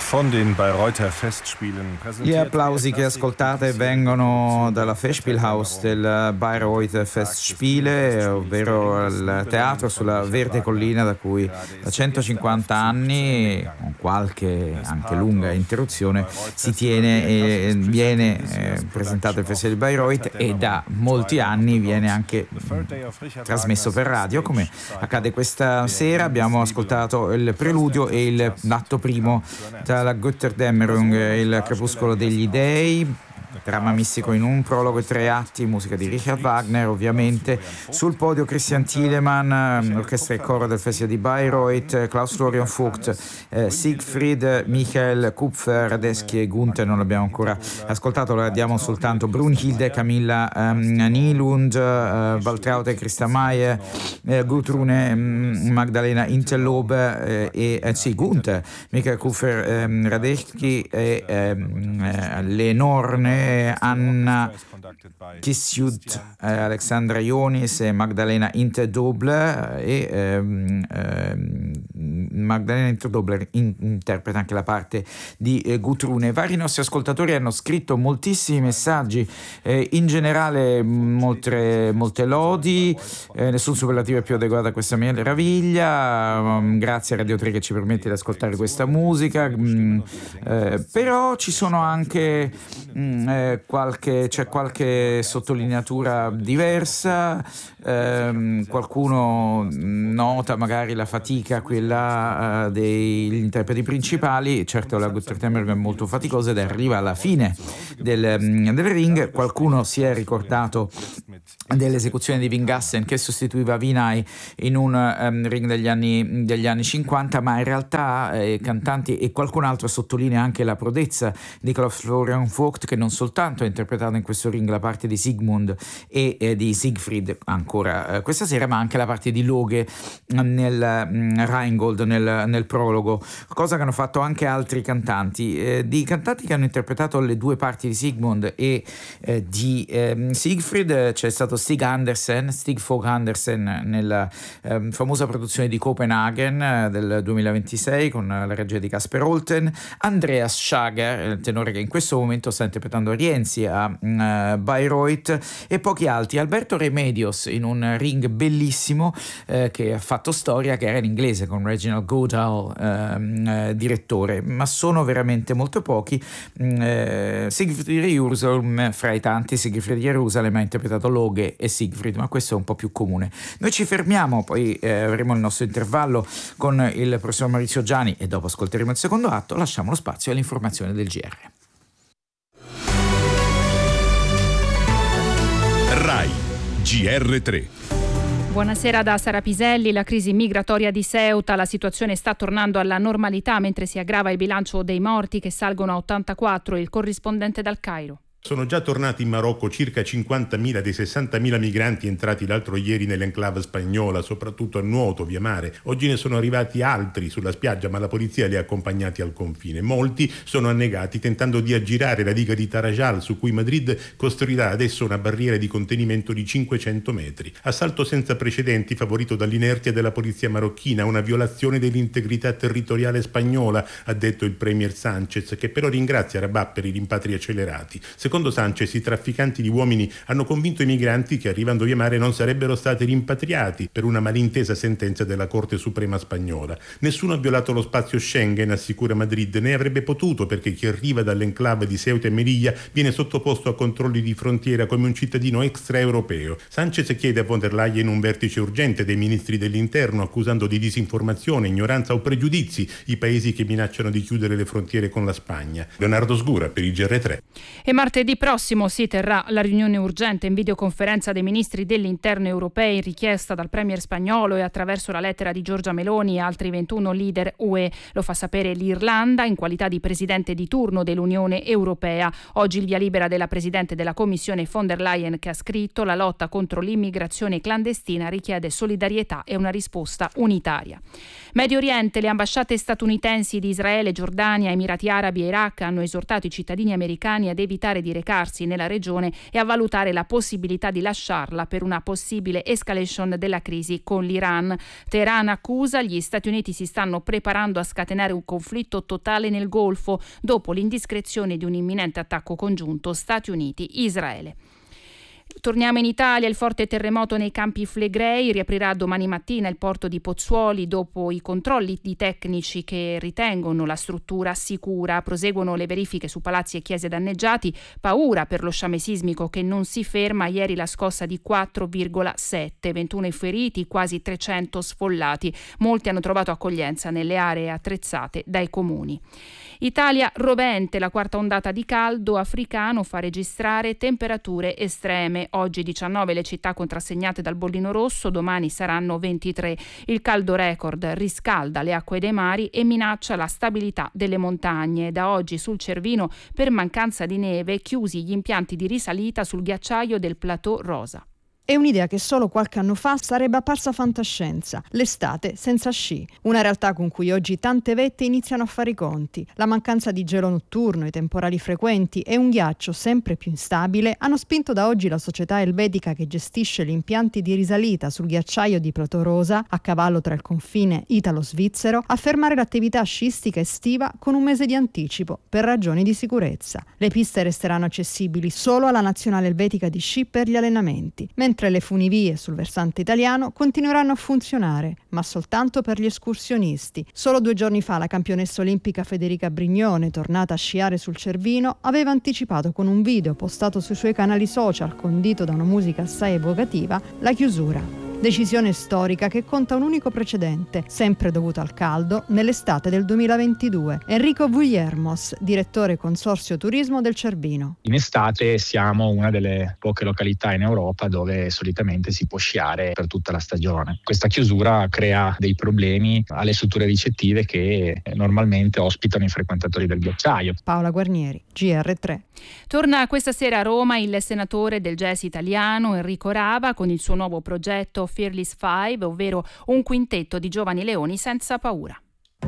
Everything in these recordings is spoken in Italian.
von den Bayreuther Festspielen Gli applausi che ascoltate vengono dalla Festspielhaus del Bayreuth Festspiele, ovvero il teatro sulla verde collina da cui da 150 anni, con qualche anche lunga interruzione, si tiene e viene presentato il Festival di Bayreuth, e da molti anni viene anche trasmesso per radio, come accade questa sera. Abbiamo ascoltato il preludio e l'atto primo dalla Götterdämmerung, il crepuscolo degli dei, dramma mistico in un prologo e 3 atti, musica di Richard Wagner ovviamente. Sul podio Christian Thielemann, orchestra e coro del Festival di Bayreuth, Klaus Florian Vogt, Siegfried, Michael Kupfer, Radetzky e Gunther non l'abbiamo ancora ascoltato, lo abbiamo soltanto Brunhilde, Camilla Nylund, Waltraute, Christa Mayer, Gudrune, Magdalena Interlob Gunther, Michael Kupfer, Radetzky e Lenorne, Anna Kisiut, Alexandra Ionis e Magdalena Interdobler, e Magdalena Interdobler interpreta anche la parte di Gudrune. Vari nostri ascoltatori hanno scritto moltissimi messaggi, in generale molte lodi, nessun superlativo è più adeguato a questa meraviglia, grazie a Radio 3 che ci permette di ascoltare questa musica, però ci sono anche qualche sottolineatura diversa, qualcuno nota magari la fatica quella degli interpreti principali. Certo, la Götterdämmerung è molto faticosa ed arriva alla fine del ring. Qualcuno si è ricordato dell'esecuzione di Vingassen che sostituiva Vinay in un ring degli anni 50, ma in realtà cantanti e qualcun altro sottolinea anche la prodezza di Klaus Florian Vogt, che non soltanto ha interpretato in questo ring la parte di Sigmund e di Siegfried ancora questa sera, ma anche la parte di Loge nel Rheingold, nel prologo, cosa che hanno fatto anche altri cantanti. Di cantanti che hanno interpretato le due parti di Sigmund e di Siegfried c'è stato Stig Fogh Andersen nella famosa produzione di Copenaghen del 2026 con la regia di Kasper Holten, Andreas Schager, il tenore che in questo momento sta interpretando Rienzi a Bayreuth, e pochi altri. Alberto Remedios in un ring bellissimo che ha fatto storia, che era in inglese con Reginald Goodall direttore, ma sono veramente molto pochi. Siegfried Jerusalem, fra i tanti, Siegfried Jerusalem ha interpretato Loge e Siegfried, ma questo è un po' più comune. Noi ci fermiamo, poi avremo il nostro intervallo con il professor Maurizio Giani e dopo ascolteremo il secondo atto. Lasciamo lo spazio all'informazione del GR. RAI GR3. Buonasera da Sara Piselli. La crisi migratoria di Ceuta, la situazione sta tornando alla normalità mentre si aggrava il bilancio dei morti che salgono a 84. Il corrispondente dal Cairo. Sono già tornati in Marocco circa 50.000 dei 60.000 migranti entrati l'altro ieri nell'enclave spagnola, soprattutto a nuoto, via mare. Oggi ne sono arrivati altri sulla spiaggia, ma la polizia li ha accompagnati al confine. Molti sono annegati tentando di aggirare la diga di Tarajal, su cui Madrid costruirà adesso una barriera di contenimento di 500 metri. Assalto senza precedenti favorito dall'inerzia della polizia marocchina, una violazione dell'integrità territoriale spagnola, ha detto il premier Sánchez, che però ringrazia Rabat per i rimpatri accelerati. Secondo Sánchez, i trafficanti di uomini hanno convinto i migranti che arrivando via mare non sarebbero stati rimpatriati per una malintesa sentenza della Corte Suprema spagnola. Nessuno ha violato lo spazio Schengen, assicura Madrid, né avrebbe potuto, perché chi arriva dall'enclave di Ceuta e Melilla viene sottoposto a controlli di frontiera come un cittadino extraeuropeo. Sánchez chiede a von der Leyen un vertice urgente dei ministri dell'interno, accusando di disinformazione, ignoranza o pregiudizi i paesi che minacciano di chiudere le frontiere con la Spagna. Leonardo Sgura per il GR3. E martedì prossimo si terrà la riunione urgente in videoconferenza dei ministri dell'interno europei richiesta dal premier spagnolo e attraverso la lettera di Giorgia Meloni e altri 21 leader UE. Lo fa sapere l'Irlanda in qualità di presidente di turno dell'Unione Europea. Oggi il via libera della presidente della Commissione von der Leyen, che ha scritto: la lotta contro l'immigrazione clandestina richiede solidarietà e una risposta unitaria. Medio Oriente, le ambasciate statunitensi di Israele, Giordania, Emirati Arabi e Iraq hanno esortato i cittadini americani ad evitare di di recarsi nella regione e a valutare la possibilità di lasciarla per una possibile escalation della crisi con l'Iran. Teheran accusa: gli Stati Uniti si stanno preparando a scatenare un conflitto totale nel Golfo dopo l'indiscrezione di un imminente attacco congiunto Stati Uniti-Israele. Torniamo in Italia. Il forte terremoto nei Campi Flegrei riaprirà domani mattina il porto di Pozzuoli dopo i controlli di tecnici che ritengono la struttura sicura. Proseguono le verifiche su palazzi e chiese danneggiati. Paura per lo sciame sismico che non si ferma. Ieri la scossa di 4,7, 21 i feriti, quasi 300 sfollati. Molti hanno trovato accoglienza nelle aree attrezzate dai comuni. Italia rovente, la quarta ondata di caldo africano fa registrare temperature estreme. Oggi 19 le città contrassegnate dal bollino rosso, domani saranno 23. Il caldo record riscalda le acque dei mari e minaccia la stabilità delle montagne. Da oggi sul Cervino, per mancanza di neve, chiusi gli impianti di risalita sul ghiacciaio del Plateau Rosa. È un'idea che solo qualche anno fa sarebbe apparsa fantascienza, l'estate senza sci, una realtà con cui oggi tante vette iniziano a fare i conti. La mancanza di gelo notturno, i temporali frequenti e un ghiaccio sempre più instabile hanno spinto da oggi la società elvetica che gestisce gli impianti di risalita sul ghiacciaio di Plateau Rosa, a cavallo tra il confine italo-svizzero, a fermare l'attività sciistica estiva con un mese di anticipo per ragioni di sicurezza. Le piste resteranno accessibili solo alla Nazionale Elvetica di Sci per gli allenamenti, mentre le funivie sul versante italiano continueranno a funzionare, ma soltanto per gli escursionisti. Solo 2 giorni fa la campionessa olimpica Federica Brignone, tornata a sciare sul Cervino, aveva anticipato con un video postato sui suoi canali social, condito da una musica assai evocativa, la chiusura. Decisione storica che conta un unico precedente, sempre dovuto al caldo, nell'estate del 2022. Enrico Guillermos, direttore Consorzio Turismo del Cervino. In estate siamo una delle poche località in Europa dove solitamente si può sciare per tutta la stagione. Questa chiusura crea dei problemi alle strutture ricettive che normalmente ospitano i frequentatori del ghiacciaio. Paola Guarnieri, GR3. Torna questa sera a Roma il senatore del jazz italiano Enrico Rava con il suo nuovo progetto Fearless Five, ovvero un quintetto di giovani leoni senza paura.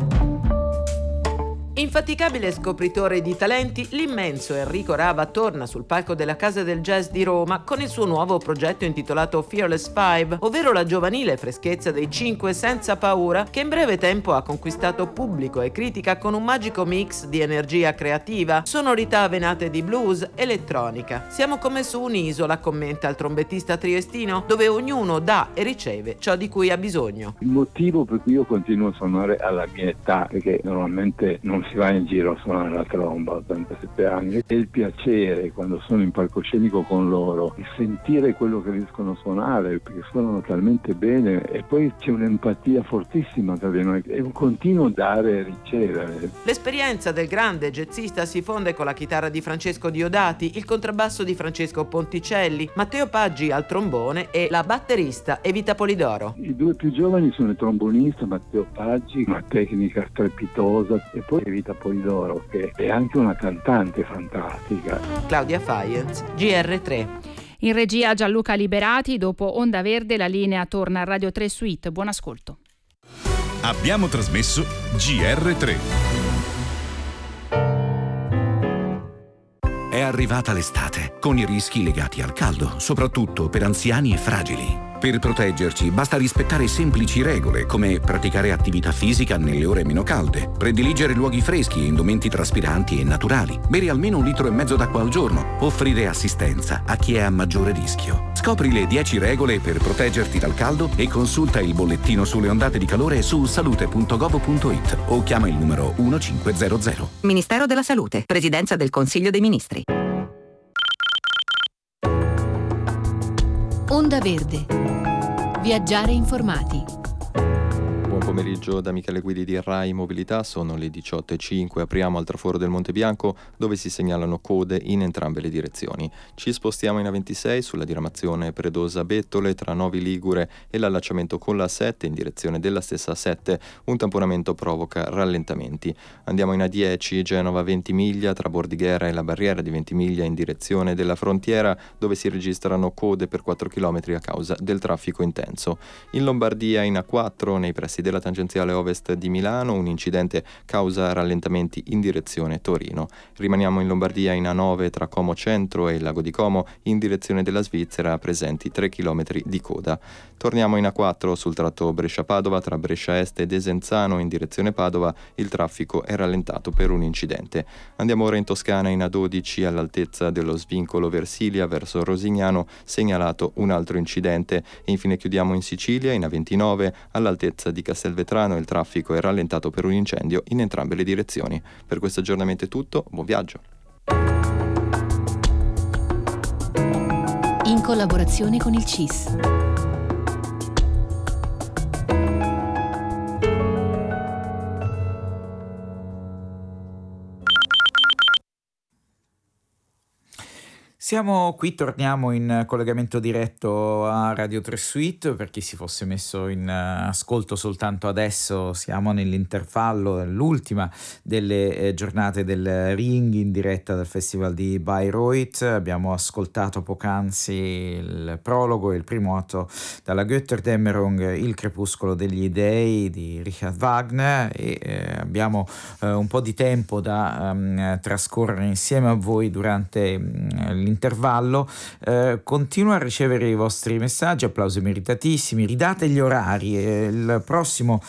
Infaticabile scopritore di talenti, l'immenso Enrico Rava torna sul palco della Casa del Jazz di Roma con il suo nuovo progetto intitolato Fearless Five, ovvero la giovanile freschezza dei 5 senza paura che in breve tempo ha conquistato pubblico e critica con un magico mix di energia creativa, sonorità venate di blues, elettronica. Siamo come su un'isola, commenta il trombettista triestino, dove ognuno dà e riceve ciò di cui ha bisogno. Il motivo per cui io continuo a suonare alla mia età, perché normalmente non si va in giro a suonare la tromba a 87 anni, e il piacere quando sono in palcoscenico con loro di sentire quello che riescono a suonare, perché suonano talmente bene, e poi c'è un'empatia fortissima tra di noi, è un continuo dare e ricevere. L'esperienza del grande jazzista si fonde con la chitarra di Francesco Diodati, il contrabbasso di Francesco Ponticelli, Matteo Paggi al trombone e la batterista Evita Polidoro. I 2 più giovani sono il trombonista Matteo Paggi, una tecnica strepitosa, e poi Evita Polidoro, che è anche una cantante fantastica. Claudia Faiez, GR3. In regia Gianluca Liberati. Dopo Onda Verde la linea torna a Radio 3 Suite. Buon ascolto. Abbiamo trasmesso GR3. È arrivata l'estate, con i rischi legati al caldo, soprattutto per anziani e fragili. Per proteggerci basta rispettare semplici regole come praticare attività fisica nelle ore meno calde, prediligere luoghi freschi e indumenti traspiranti e naturali, bere almeno 1,5 litri d'acqua al giorno, offrire assistenza a chi è a maggiore rischio. Scopri le 10 regole per proteggerti dal caldo e consulta il bollettino sulle ondate di calore su salute.gov.it o chiama il numero 1500. Ministero della Salute, Presidenza del Consiglio dei Ministri. Onda Verde. Viaggiare informati. Buon pomeriggio da Michele Guidi di Rai Mobilità, sono le 18:05, apriamo al traforo del Monte Bianco dove si segnalano code in entrambe le direzioni. Ci spostiamo in A26 sulla diramazione Predosa-Bettole tra Novi Ligure e l'allacciamento con la A7 in direzione della stessa A7, un tamponamento provoca rallentamenti. Andiamo in A10 Genova Ventimiglia tra Bordighera e la barriera di Ventimiglia in direzione della frontiera dove si registrano code per 4 km a causa del traffico intenso. In Lombardia in A4 nei pressi della sulla tangenziale ovest di Milano, un incidente causa rallentamenti in direzione Torino. Rimaniamo in Lombardia in A9 tra Como Centro e il Lago di Como, in direzione della Svizzera, presenti 3 km di coda. Torniamo in A4 sul tratto Brescia-Padova tra Brescia Est e Desenzano in direzione Padova, il traffico è rallentato per un incidente. Andiamo ora in Toscana in A12 all'altezza dello svincolo Versilia verso Rosignano, segnalato un altro incidente. E infine chiudiamo in Sicilia in A29 all'altezza di Castelvetrano, il traffico è rallentato per un incendio in entrambe le direzioni. Per questo aggiornamento è tutto, buon viaggio. In collaborazione con il CIS. Siamo qui, torniamo in collegamento diretto a Radio 3 Suite. Per chi si fosse messo in ascolto soltanto adesso, siamo nell'intervallo, l'ultima delle giornate del Ring in diretta dal Festival di Bayreuth. Abbiamo ascoltato poc'anzi il prologo e il primo atto dalla Götterdämmerung, Il crepuscolo degli dei di Richard Wagner, e abbiamo un po' di tempo da trascorrere insieme a voi durante l'intervallo. Continuo a ricevere i vostri messaggi, applausi meritatissimi, ridate gli orari, il prossimo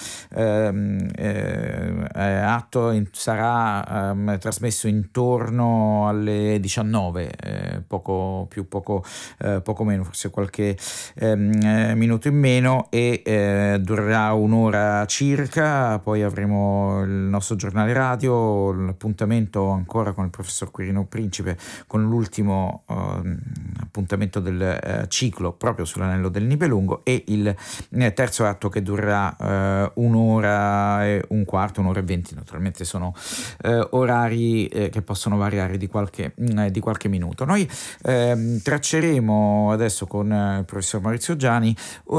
atto sarà trasmesso intorno alle 19, poco più, poco meno, forse qualche minuto in meno, e durerà un'ora circa. Poi avremo il nostro giornale radio, l'appuntamento ancora con il professor Quirino Principe, con l'ultimo appuntamento del ciclo proprio sull'anello del Nibelungo, e il terzo atto che durerà un'ora e un quarto, un'ora e 20. Naturalmente sono orari che possono variare di qualche minuto. Noi tracceremo adesso con il professor Maurizio Giani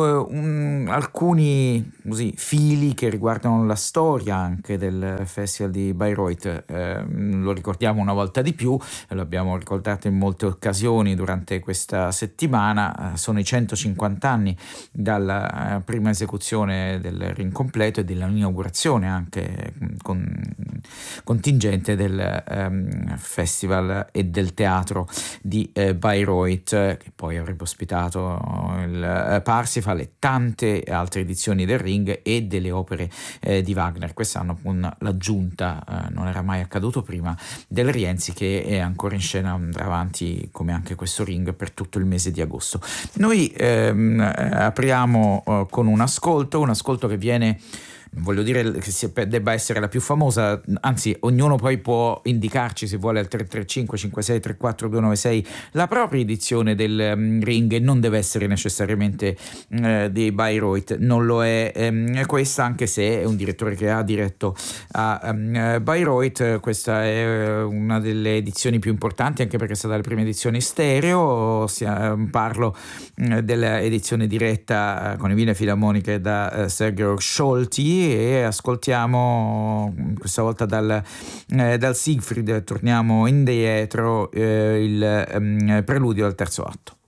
alcuni fili che riguardano la storia anche del Festival di Bayreuth. Lo ricordiamo una volta di più, lo abbiamo ricordato in molte occasioni durante questa settimana. Sono i 150 anni dalla prima esecuzione del Ring completo e dell'inaugurazione anche contingente del festival e del teatro di Bayreuth, che poi avrebbe ospitato il Parsifal e tante altre edizioni del Ring e delle opere di Wagner. Quest'anno con l'aggiunta, non era mai accaduto prima, del Rienzi, che è ancora in scena, andrà avanti come anche questo Ring per tutto il mese di agosto. Noi apriamo con un ascolto che viene, non voglio dire che debba essere la più famosa, anzi ognuno poi può indicarci, se vuole, al 335 56 34 296 la propria edizione del Ring, e non deve essere necessariamente di Bayreuth, non lo è questa, anche se è un direttore che ha diretto a Bayreuth. Questa è una delle edizioni più importanti, anche perché è stata la prima edizione stereo. Parlo dell'edizione diretta con le Wiener Filarmoniche da Sergei Scholti, e ascoltiamo questa volta dal Siegfried, torniamo indietro, il preludio al terzo atto.